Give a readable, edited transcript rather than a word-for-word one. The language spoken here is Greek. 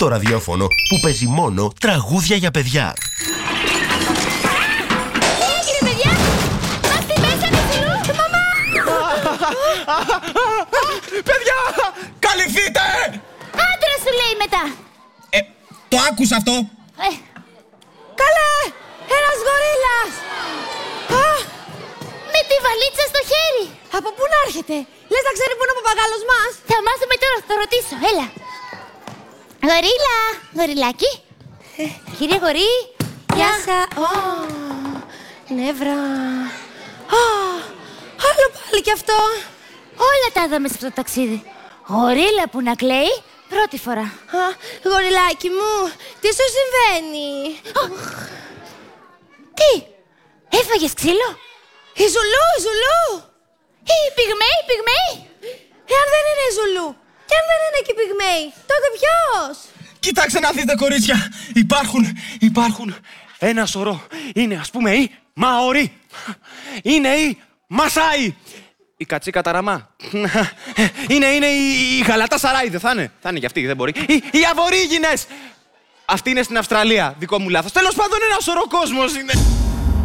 στο ραδιόφωνο που παίζει μόνο τραγούδια για παιδιά. Κύριε παιδιά, είμαστε μέσα του Ζουλού. Μαμά! Παιδιά, καλυφθείτε! Άντρα σου λέει μετά. Το άκουσα αυτό. Καλέ! Ένας γορίλας! Με τη βαλίτσα στο χέρι! Από πού να έρχεται? Λες να ξέρει πού είναι ο παπαγάλος μας? Θα μάθουμε τώρα, θα το ρωτήσω, έλα. Γορίλα! Γοριλάκι! Κύριε Γορί! Γεια σας! Νεύρα! Άλλο πάλι κι αυτό! Όλα τα είδαμε σε αυτό το ταξίδι. Γορίλα που να κλαίει, πρώτη φορά. Γοριλάκι μου, τι σου συμβαίνει? Τι, έφαγες ξύλο? Η Ζουλού, η Ζουλού! Οι πυγμαίοι, οι πυγμαίοι! Εάν δεν είναι η Ζουλού, και αν δεν είναι και οι πυγμαίοι, τότε ποιος? Κοιτάξτε να δείτε, κορίτσια. Υπάρχουν ένα σωρό. Είναι, ας πούμε, οι Μαορί. Είναι οι Μασάι. Η Κατσίκα Ταραμά. Είναι η Γαλατά Σαράι, δεν θα είναι? Θα είναι κι αυτή, δεν μπορεί. Οι Αβορίγινες. Αυτή είναι στην Αυστραλία. Δικό μου λάθος. Τέλος πάντων, ένα σωρό κόσμος είναι.